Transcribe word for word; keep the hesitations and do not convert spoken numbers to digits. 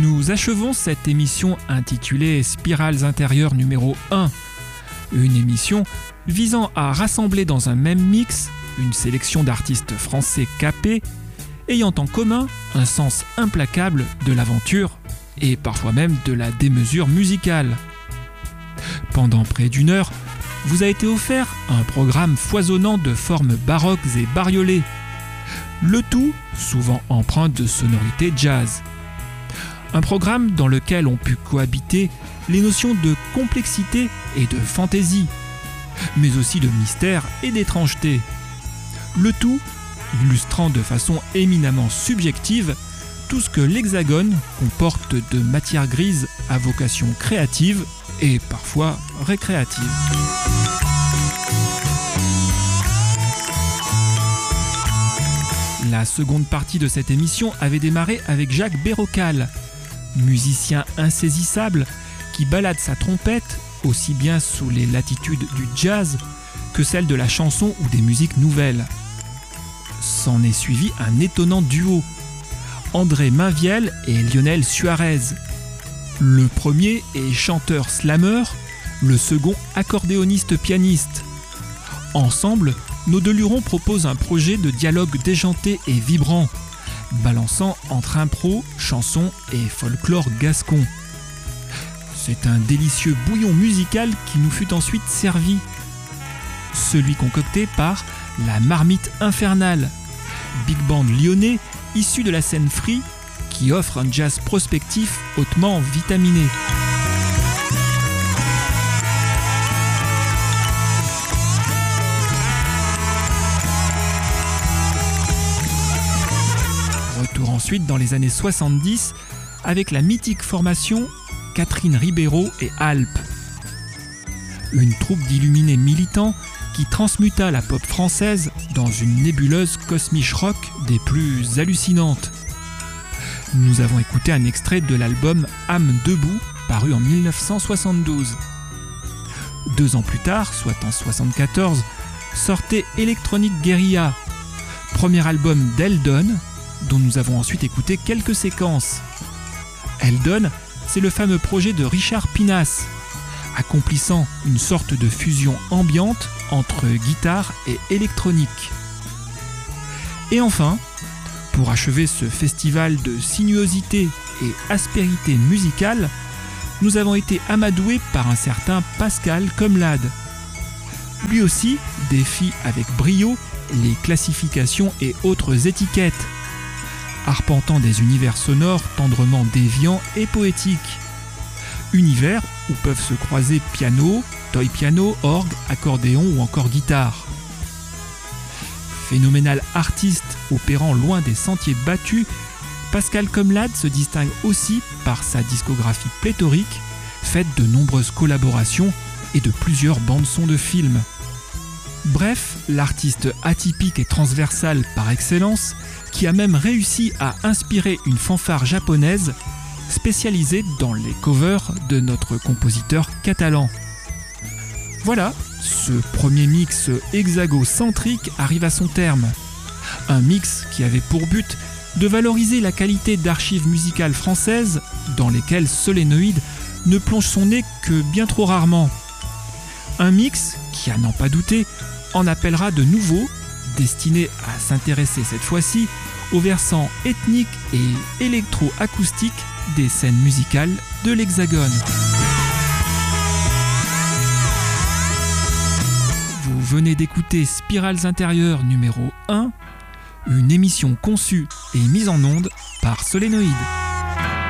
Nous achevons cette émission intitulée Spirales intérieures numéro un, une émission visant à rassembler dans un même mix une sélection d'artistes français capés, ayant en commun un sens implacable de l'aventure et parfois même de la démesure musicale. Pendant près d'une heure, vous a été offert un programme foisonnant de formes baroques et bariolées, le tout souvent empreint de sonorités jazz. Un programme dans lequel ont pu cohabiter les notions de complexité et de fantaisie, mais aussi de mystère et d'étrangeté. Le tout illustrant de façon éminemment subjective tout ce que l'Hexagone comporte de matière grise à vocation créative et parfois récréative. La seconde partie de cette émission avait démarré avec Jacques Bérocal, musicien insaisissable qui balade sa trompette aussi bien sous les latitudes du jazz que celles de la chanson ou des musiques nouvelles. S'en est suivi un étonnant duo, André Mainviel et Lionel Suarez. Le premier est chanteur slammer, le second accordéoniste-pianiste. Ensemble, nos deux lurons proposent un projet de dialogue déjanté et vibrant, balançant entre impro, chanson et folklore gascon. C'est un délicieux bouillon musical qui nous fut ensuite servi. Celui concocté par la Marmite Infernale, big band lyonnais issu de la scène free qui offre un jazz prospectif hautement vitaminé. Retour ensuite dans les années soixante-dix avec la mythique formation Catherine Ribeiro et Alpes. Une troupe d'illuminés militants qui transmuta la pop française dans une nébuleuse cosmiche rock des plus hallucinantes. Nous avons écouté un extrait de l'album Âme debout, paru en dix-neuf cent soixante-douze. Deux ans plus tard, soit en soixante-quatorze, sortait Electronic Guerilla, premier album d'Eldon, dont nous avons ensuite écouté quelques séquences. Eldon, c'est le fameux projet de Richard Pinas, accomplissant une sorte de fusion ambiante entre guitare et électronique. Et enfin, pour achever ce festival de sinuosité et aspérité musicale, nous avons été amadoués par un certain Pascal Comlade. Lui aussi défie avec brio les classifications et autres étiquettes, arpentant des univers sonores tendrement déviants et poétiques. Univers où peuvent se croiser piano, toy piano, orgue, accordéon ou encore guitare. Phénoménal artiste opérant loin des sentiers battus, Pascal Comlade se distingue aussi par sa discographie pléthorique, faite de nombreuses collaborations et de plusieurs bandes-sons de films. Bref, l'artiste atypique et transversal par excellence, qui a même réussi à inspirer une fanfare japonaise spécialisée dans les covers de notre compositeur catalan. Voilà, ce premier mix hexagocentrique arrive à son terme. Un mix qui avait pour but de valoriser la qualité d'archives musicales françaises dans lesquelles Solénoïde ne plonge son nez que bien trop rarement. Un mix qui, à n'en pas douter, en appellera de nouveaux, destiné à s'intéresser cette fois-ci au versant ethnique et électro-acoustique des scènes musicales de l'Hexagone. Vous venez d'écouter Spirales intérieures numéro un, une émission conçue et mise en onde par Solénoïde.